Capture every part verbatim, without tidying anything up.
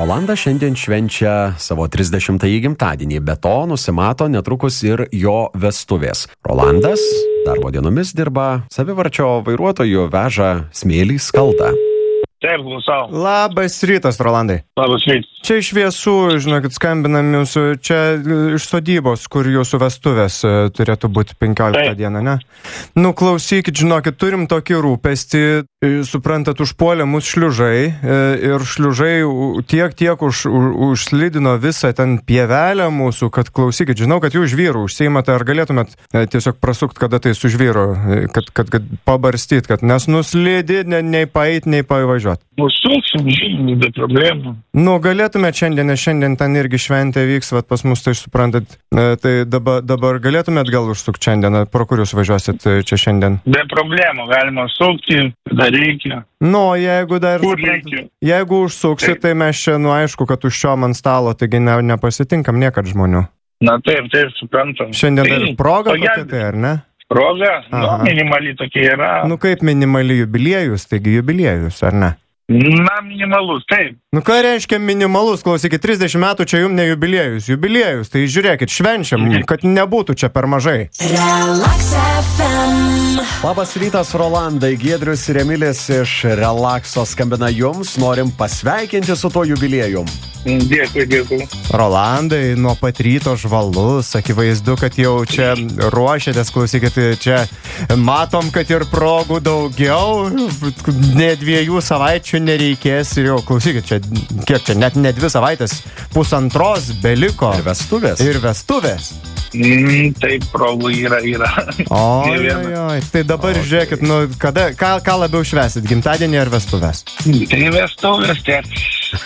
Rolandas šiandien švenčia savo trisdešimtąjį gimtadienį, be to nusimato netrukus ir jo vestuvės. Rolandas darbo dienomis dirba savivarčio vairuotoju, veža smėlį skaldą. Taip, klausau. Labas rytas, Rolandai. Labas rytas. Čia iš Viesų, žinokit, skambinam jūsų, čia iš sodybos, kur jūsų vestuvės turėtų būti penkioliktą dieną, ne? Nu, klausykit, žinokit, turim tokį rūpestį, suprantat, užpuolė mus šliužai ir šliužai tiek, tiek už, už, užslidino visą ten pievelę mūsų, kad klausykit, žinau, kad jūs žvyrų užsiimate, ar galėtumėt tiesiog prasukt, kada tai su žvyru, kad, kad, kad pabarstyt, kad nes nuslidi, ne, nei paeit, nei pavažiuot. Užsuksim, žinoma, be problemų. Nu, galėtumėt šiandien, nes šiandien ten irgi šventė vyks, vat pas mus, tai suprantat, tai dabar, dabar galėtumėt gal užsukti šiandien, pro kur jūs važiuosit čia šiandien? Be problemų, galima sukti, dar reikia. Nu, jeigu dar, Kur suprantat, reikia? jeigu užsuksit, tai mes čia, nu, aišku, kad užčiom ant stalo, taigi ne, nepasitinkam niekad žmonių. Na taip, taip, suprantam. Šiandien dar Tai, proga pagelbėt. kokia tai, ar ne? Proga, nu, Aha. minimali tokia yra. Nu, kaip minimali jubiliejus, taigi jubiliejus, ar ne? Na, minimalus, taip. Nu, ką reiškia minimalus, klausykit, trisdešimt metų čia jums ne jubiliejus, jubiliejus, tai žiūrėkit, švenčiam, kad nebūtų čia per mažai. Relax F M. Labas rytas, Rolandai, Giedrius ir Emilis iš Relaxo skambina jums, norim pasveikinti su tuo jubiliejum. Dėkui, dėkui. Rolandai, nuo pat ryto žvalus, akivaizdu, kad jau čia ruošiatės, klausykit, čia matom, kad ir progų daugiau, ne dviejų savaičių nereikės ir jau, klausykit, čia, kiek čia, net ne dvi savaitės, pusantros beliko. Ir vestuvės. Ir vestuvės. Mm, taip, progų yra, yra. Oi, Ne viena. oi, oi, tai dabar okay. Žiūrėkit, nu, kada, ką, ką labiau švęsit, gimtadienį ar vestuvės? Tai vestuvės, teks.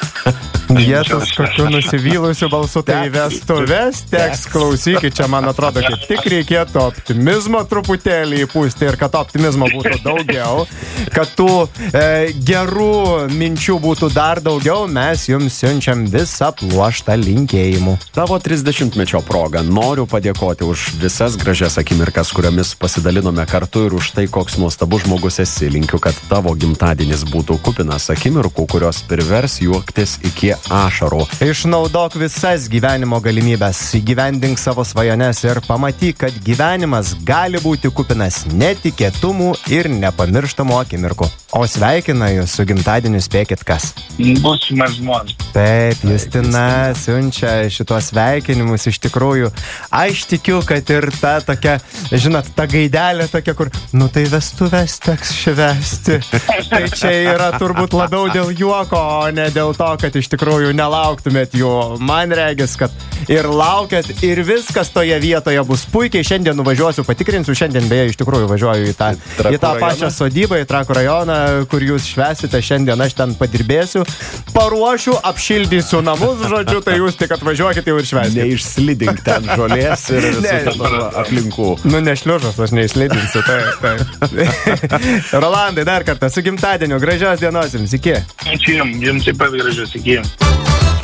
Jėzus, kokiu nusivylusiu balsu, tai vestuvės teks, klausykit, čia man atrodo, kad tik reikėtų optimizmo truputėlį įpūsti ir kad optimizmo būtų daugiau, kad tų e, gerų minčių būtų dar daugiau, mes jums siunčiam visą pluoštą linkėjimų. Tavo trisdešimtmečio proga noriu padėkoti už visas gražias akimirkas, kuriomis pasidalinome kartu ir už tai, koks nuostabus žmogus esi. Linkiu, kad tavo gimtadienis būtų kupinas akimirkų, kurios privers juoktis iki ašarų. Išnaudok visas gyvenimo galimybės, įgyvendink savo svajones ir pamatyk, kad gyvenimas gali būti kupinas netikėtumų ir nepamirštamų akimirkų. O sveikina jūs su gimtadieniu, spėkit kas. Būsimas žmonas. Taip, Justina siunčia šitos sveikinimus iš tikrųjų. Aš tikiu, kad ir ta tokia, žinot, ta gaidelė tokia, kur, nu tai vestuvės teks švęsti. Tai čia yra turbūt labiau dėl juoko, o ne dėl to, kad iš tikrųjų nelauktumėt jų. Man regis, kad ir laukiat, ir viskas toje vietoje bus puikiai. Šiandien nuvažiuosiu, patikrinsiu, šiandien beje iš tikrųjų važiuoju į tą, į tą pačią sodybą, į Trakų rajoną, kur jūs švęsite. Šiandien aš ten padirbėsiu, paruošiu, apšildysiu namus, žodžiu, tai jūs tik atvažiuokit jau ir švęskite. Neišslidink ten žolės ir visų aplinkų. Nu, nešliužas, aš neišslidinsiu. Tai, tai. Rolandai, dar kartą su gimtadieniu, gražios dienos jums, iki. Ačiū jums, jums taip pat gražios, iki.